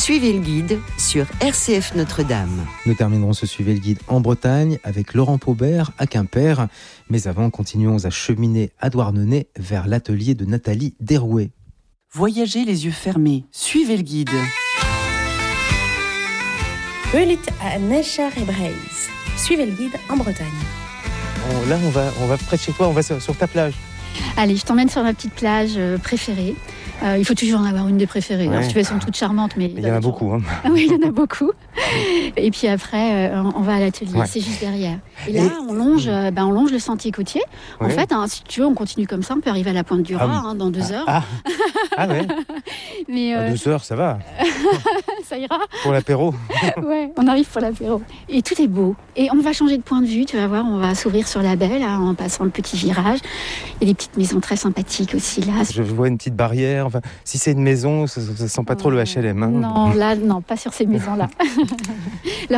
Suivez le guide sur RCF Notre-Dame. Nous terminerons ce Suivez le guide en Bretagne avec Laurent Paubert à Quimper. Mais avant, continuons à cheminer à Douarnenez vers l'atelier de Nathalie Derouet. Voyagez les yeux fermés, suivez le guide. Belit à Nechar et Breizh. Suivez le guide en Bretagne. Là, on va près de chez toi, on va sur ta plage. Allez, je t'emmène sur ma petite plage préférée. Il faut toujours en avoir une des préférées. Ouais. Alors, si tu veux, elles sont toutes charmantes, mais Il y en a beaucoup. Hein. Oui, il y en a beaucoup. Et puis après, on va à l'atelier, Ouais. c'est juste derrière. Et là, on longe le sentier côtier. En Ouais. fait, si tu veux, on continue comme ça. On peut arriver à la pointe du Raz dans 2 heures. Ah ouais. Mais À 2 heures, ça va. ça ira. Pour l'apéro. Ouais, on arrive pour l'apéro. Et tout est beau. Et on va changer de point de vue, tu vas voir, on va s'ouvrir sur la baie, là, en passant le petit virage. Il y a des petites maisons très sympathiques aussi, là. Je vois une petite barrière. Enfin, si c'est une maison, ça sent pas trop le HLM. Hein. Non, là, non, pas sur ces maisons-là.